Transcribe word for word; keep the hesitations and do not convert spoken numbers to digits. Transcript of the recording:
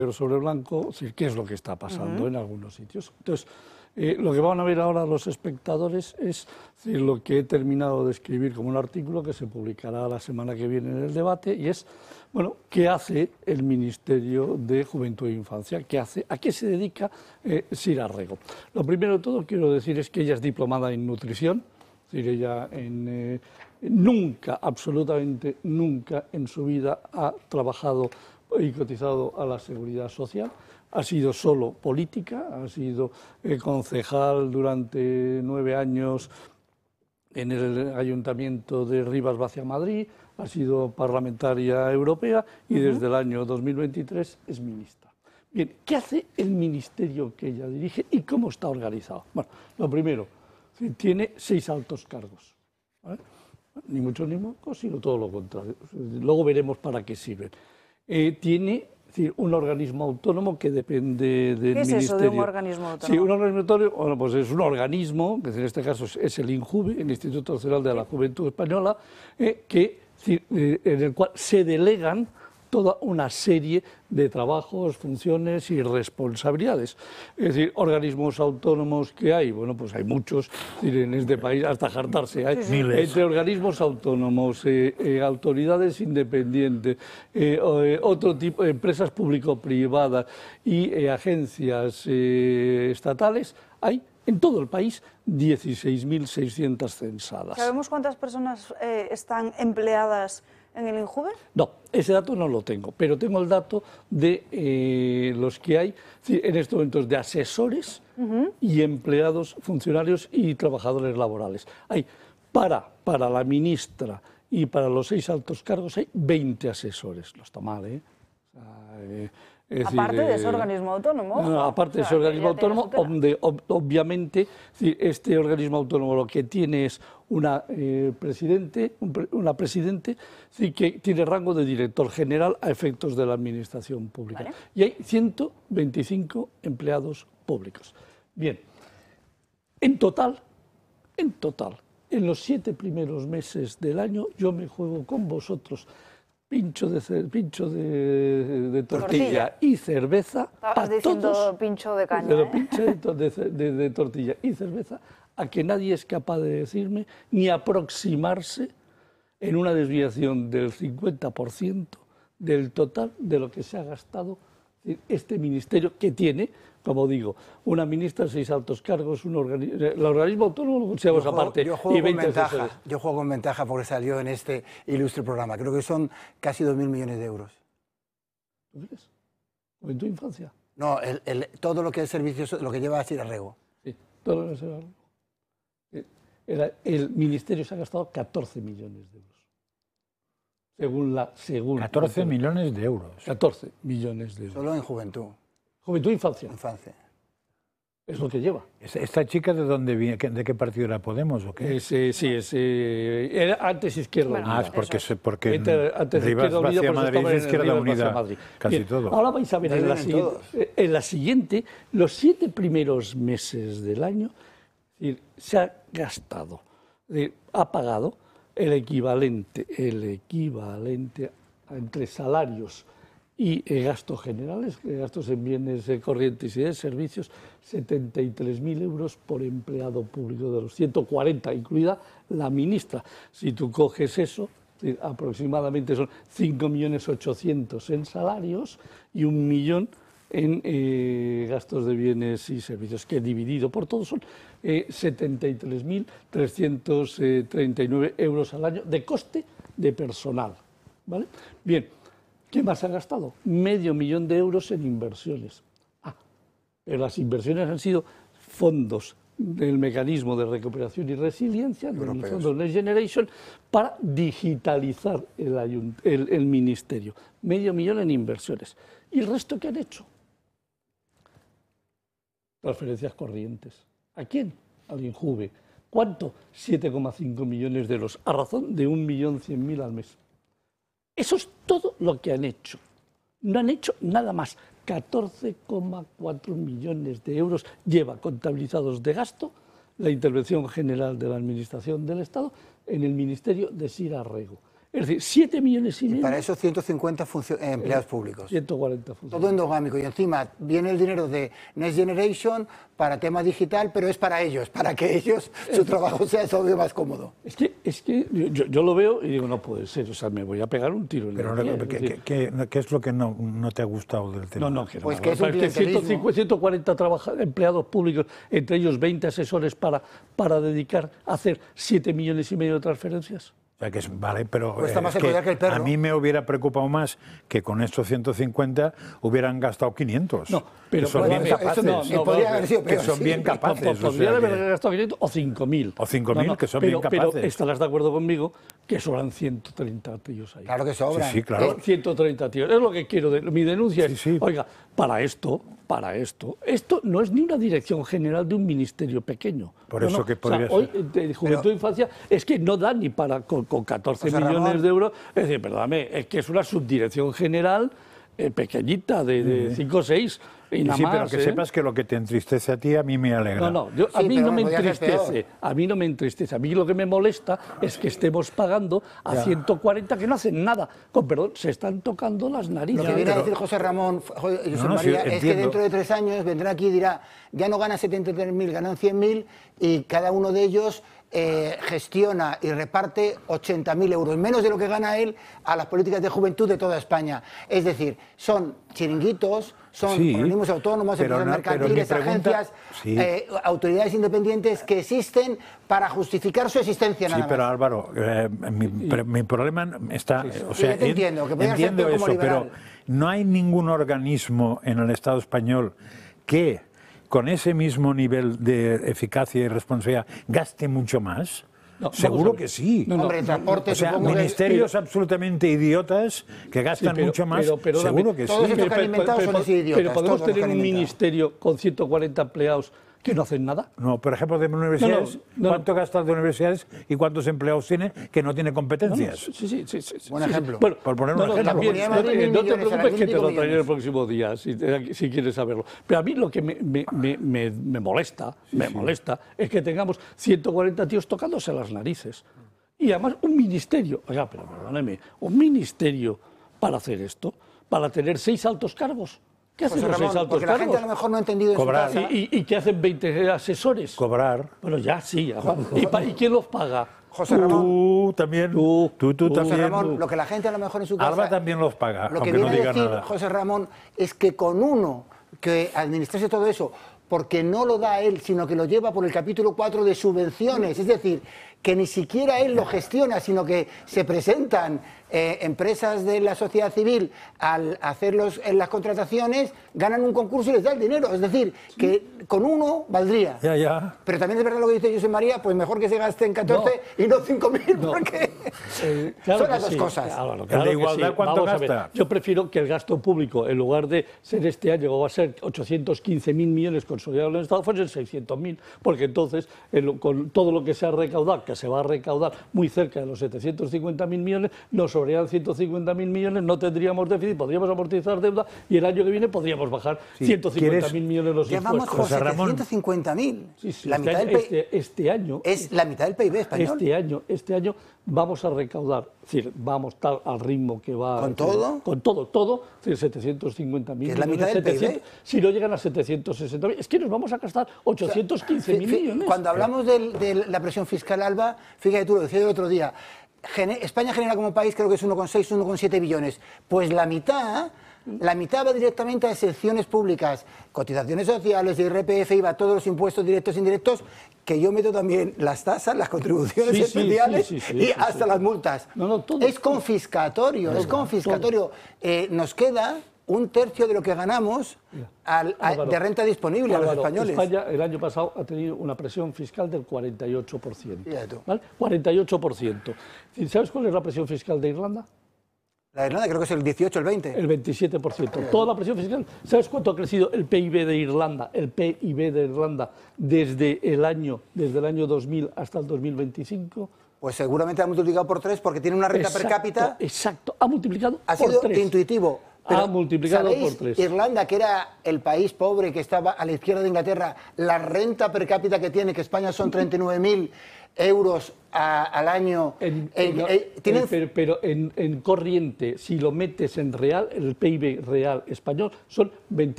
Pero sobre blanco, decir, qué es lo que está pasando Uh-huh. en algunos sitios. Entonces, eh, lo que van a ver ahora los espectadores es decir, lo que he terminado de escribir como un artículo que se publicará la semana que viene en el debate, y es, bueno, ¿qué hace el Ministerio de Juventud e Infancia? ¿Qué hace? ¿A qué se dedica eh, Sira Rego? Lo primero de todo quiero decir es que ella es diplomada en nutrición, es decir, ella en, eh, nunca, absolutamente nunca en su vida ha trabajado y cotizado a la Seguridad Social, ha sido solo política, ha sido eh, concejal durante nueve años en el Ayuntamiento de Rivas Vacia Madrid, ha sido parlamentaria europea y uh-huh. desde el año dos mil veintitrés es ministra. Bien, ¿qué hace el ministerio que ella dirige y cómo está organizado? Bueno, lo primero, tiene seis altos cargos, ¿vale? Ni mucho ni poco, sino todo lo contrario. Luego veremos para qué sirven. Eh, tiene es decir, un organismo autónomo que depende del ministerio. ¿Qué es eso de un organismo autónomo? Sí, un organismo autónomo, bueno, pues es un organismo, que en este caso es el INJUVE, el Instituto Nacional de la Juventud Española, eh, que, eh, en el cual se delegan toda una serie de trabajos, funciones y responsabilidades. Es decir, organismos autónomos que hay, bueno, pues hay muchos, es decir, en este país hasta jartarse hay, sí, sí. Entre organismos autónomos, eh, eh, autoridades independientes, eh, eh, otro tipo, empresas público-privadas y eh, agencias eh, estatales, hay en todo el país dieciséis mil seiscientas censadas. ¿Sabemos cuántas personas eh, están empleadas en el INJUVE? No, ese dato no lo tengo, pero tengo el dato de eh, los que hay en estos momentos de asesores uh-huh. y empleados, funcionarios y trabajadores laborales. Hay para, para la ministra y para los seis altos cargos hay veinte asesores. No está mal, ¿eh? O sea, eh Es aparte decir, de ese organismo autónomo. No, aparte de ese organismo autónomo, donde ob, obviamente este organismo autónomo lo que tiene es una eh, presidente, un, una presidente sí, que tiene rango de director general a efectos de la administración pública. ¿Vale? Y hay ciento veinticinco empleados públicos. Bien, en total, en total, en los siete primeros meses del año yo me juego con vosotros pincho de, pincho de, de tortilla, tortilla y cerveza. Estabas diciendo todos, pincho de caña. Pero ¿eh? pincho de, de, de tortilla y cerveza a que nadie es capaz de decirme ni aproximarse en una desviación del cincuenta por ciento del total de lo que se ha gastado este ministerio, que tiene, como digo, una ministra, seis altos cargos, un organismo, el organismo autónomo lo consideramos aparte. Yo juego, y con ventaja, yo juego con ventaja porque salió en este ilustre programa. Creo que son casi dos mil millones de euros. ¿Tú crees? ¿O en tu infancia? No, el, el, todo lo que es servicios, lo que lleva a Sira Rego. Sí, todo lo que es Sira Rego. El, el ministerio se ha gastado catorce millones de euros. Según la, según catorce millones de euros. catorce millones de euros. Solo en juventud. Juventud e infancia. Infancia. Es lo que lleva. ¿Esta chica de dónde viene? ¿De qué partido era? ¿Podemos o qué? Es, eh, sí, es, eh, era antes Izquierda bueno, Unida. Ah, es porque, es. porque Entre, antes Rivas Vacia Madrid es Izquierda Unida, Madrid. casi Bien, todo. Ahora vais a ver en la, siguiente, en la siguiente, los siete primeros meses del año, es decir, se ha gastado, es decir, ha pagado el equivalente, el equivalente entre salarios y eh, gastos generales, gastos en bienes eh, corrientes y de servicios, setenta y tres mil euros por empleado público de los ciento cuarenta, incluida la ministra. Si tú coges eso, eh, aproximadamente son cinco millones ochocientos en salarios y un millón en eh, gastos de bienes y servicios, que dividido por todos son eh, setenta y tres mil trescientos treinta y nueve euros al año de coste de personal. ¿Vale? Bien, ¿qué más ha gastado? Medio millón de euros en inversiones. Ah, pero las inversiones han sido fondos del mecanismo de recuperación y resiliencia, el fondo Next Generation, para digitalizar el, el, el ministerio. Medio millón en inversiones. ¿Y el resto qué han hecho? Transferencias corrientes. ¿A quién? Al INJUVE. ¿Cuánto? siete coma cinco millones de euros, a razón de un millón cien mil al mes. Eso es todo lo que han hecho. No han hecho nada más. catorce coma cuatro millones de euros lleva contabilizados de gasto la Intervención General de la Administración del Estado en el Ministerio de Sira Rego. Es decir, siete millones y medio. Y para eso ciento cincuenta empleados públicos. ciento cuarenta funcionarios. Todo endogámico. Y encima viene el dinero de Next Generation para tema digital, pero es para ellos, para que ellos, su trabajo sea todavía más cómodo. Es que, es que yo, yo lo veo y digo, no puede ser, o sea, me voy a pegar un tiro en Pero, el pie. ¿qué, Es decir, qué, qué, qué es lo que no, no te ha gustado del tema? No, no, que no. Pues no, que no, es un que clientelismo. ciento cincuenta, ciento cuarenta trabaja- empleados públicos, entre ellos veinte asesores para, para dedicar a hacer siete millones y medio de transferencias. O sea, que es, vale, pero Cuesta eh, más es el collar que el perro. a mí me hubiera preocupado más que con estos ciento cincuenta hubieran gastado quinientos. No, pero que son bueno, bien eso- capaces. eso no, Sí, no, podría no, haber sido que peor, son sí. bien capaces. o Podría sea, haber que- gastado quinientos o cinco mil. O cinco mil, que son bien pero, capaces. Pero estarás de acuerdo conmigo que sobran ciento treinta tíos ahí. Claro que sobran. Sí, sí, claro. ciento treinta tíos. Es lo que quiero. De, mi denuncia es, Sí, sí. oiga, para esto, para esto, esto no es ni una dirección general de un ministerio pequeño. Por No, eso no. que O sea, podría hoy, ser. de Juventud e Infancia, es que no da ni para, con, con catorce José millones Ramón. de euros. Es decir, perdóname, es que es una subdirección general eh, pequeñita, de, de cinco o seis, y nada sí, más. pero que ¿eh? sepas que lo que te entristece a ti, a mí me alegra. No, no, yo, a Sí, mí pero no me podía ser entristece, peor. a mí no me entristece. A mí lo que me molesta es que estemos pagando a Ya. ciento cuarenta que no hacen nada. Con perdón, se están tocando las narices. Lo que viene a pero- decir José Ramón, Jo- José No, no, sí, María, es que entiendo. dentro de tres años vendrá aquí y dirá, ya no gana setenta y tres mil, ganan cien mil y cada uno de ellos eh, gestiona y reparte ochenta mil euros, menos de lo que gana él a las políticas de juventud de toda España. Es decir, son chiringuitos, son Sí, organismos autónomos, pero empresas no- pero mercantiles, mi pregunta- agencias, sí. eh, autoridades independientes que existen para justificar su existencia Sí, nada pero más. Álvaro, eh, mi, pero mi problema está, o Sí, sea, yo te en- entiendo, que podías ser entiendo peor como eso, pero liberal. no hay ningún organismo en el Estado español que con ese mismo nivel de eficacia y responsabilidad gaste mucho más. No, vamos a Seguro ver. que sí. No, no, Hombre, transporte, O sea, supongo que- ministerios absolutamente idiotas que gastan pero- mucho más, pero- pero seguro dame- que Todos sí. estos que han inventado son así idiotas, pero podemos todos los que tener han un inventado. ministerio con ciento cuarenta empleados que no hacen nada. No, por ejemplo, de universidades, No, no, no. ¿cuánto gasta de universidades y cuántos empleados tiene que no tiene No, no, competencias? sí, sí, sí, sí, sí, Buen sí, sí. ejemplo. Bueno, Por poner un no, no, ejemplo. también, La Comunidad de no, Madrid, te- mil no te millones, preocupes ahora que te mil lo millones. traeré el próximo día, si, te- si quieres saberlo. Pero a mí lo que me, me- me- me- me molesta, me molesta, es que tengamos ciento cuarenta tíos tocándose las narices. Y además un ministerio, oiga, pero perdóneme, un ministerio para hacer esto, para tener seis altos cargos. ¿Qué hacen José los seis Ramón, altos porque la gente a cargos? lo mejor no ha entendido en Cobrar. su casa. ¿Y, y, y qué hacen veinte asesores? Cobrar. Bueno, ya sí. ya. ¿Y, pa- ¿Y quién los paga? José Ramón, Tú también. Tú, tú, tú tú. José también. Ramón, lo que la gente a lo mejor en su casa... Alba también los paga, Lo que aunque no viene diga a decir nada. José Ramón es que con uno que administrase todo eso, porque no lo da él, sino que lo lleva por el capítulo cuatro de subvenciones, es decir, que ni siquiera él lo gestiona, sino que se presentan eh, empresas de la sociedad civil al hacer los, en las contrataciones, ganan un concurso y les da el dinero. Es decir, que con uno valdría. Ya, ya. Pero también es verdad lo que dice José María, pues mejor que se gasten catorce y no cinco mil, porque Eh, claro son que las dos sí, cosas. claro, El claro de que igualdad, sí. ¿cuánto Vamos a ver, gasta? Yo prefiero que el gasto público, en lugar de ser este año, o va a ser ochocientos quince mil millones consolidados en el Estado, fuesen seiscientos mil, porque entonces, el- con todo lo que se ha recaudado, que se va a recaudar muy cerca de los setecientos cincuenta mil millones, nos sobrarían ciento cincuenta mil millones, no tendríamos déficit, podríamos amortizar deuda y el año que viene podríamos bajar Sí, ciento cincuenta ¿quieres- mil millones los Ya vamos impuestos. con José Ramón. setecientos cincuenta mil. Sí, sí, La este, mitad año, del P I B. este- este año Es la mitad del P I B español. Este año, este año vamos a recaudar, es decir, vamos tal al ritmo que va. ¿Con es decir, todo? Con todo, todo, es decir, setecientos cincuenta mil Que es la mitad millones, del P I B. setecientos, si no llegan a setecientos sesenta mil, es que nos vamos a gastar ochocientos quince mil Fi- fi- millones. Cuando hablamos del- de, la presión fiscal, Alba, fíjate tú, lo decía yo el otro día, gene- España genera como país creo que es uno coma seis, uno coma siete billones. Pues la mitad, la mitad va directamente a excepciones públicas, cotizaciones sociales, I R P F, I V A, todos los impuestos directos e indirectos, que yo meto también las tasas, las contribuciones Sí, sí, especiales sí, sí, sí, y sí, hasta sí. las multas. No, no, todo. Es confiscatorio, es confiscatorio. Eh, nos queda un tercio de lo que ganamos al- a- Álvaro, de renta disponible a los Álvaro, españoles. España el año pasado ha tenido una presión fiscal del cuarenta y ocho por ciento. Fíjate tú. ¿Vale? cuarenta y ocho por ciento. ¿Sabes cuál es la presión fiscal de Irlanda? La de Irlanda creo que es el dieciocho, el veinte. El veintisiete por ciento. Toda la presión fiscal. ¿Sabes cuánto ha crecido el P I B de Irlanda? El P I B de Irlanda desde el año, desde el año dos mil hasta el dos mil veinticinco. Pues seguramente ha multiplicado por tres porque tiene una renta per Exacto, cápita. Exacto. Ha multiplicado Ha por sido tres. intuitivo. Ha multiplicado ¿sabéis? por tres. Irlanda, que era el país pobre que estaba a la izquierda de Inglaterra, la renta per cápita que tiene, que España son treinta y nueve mil, euros a, al año. En, en, no, eh, tienen... Pero, pero en, en corriente, si lo metes en real, el P I B real español son veinte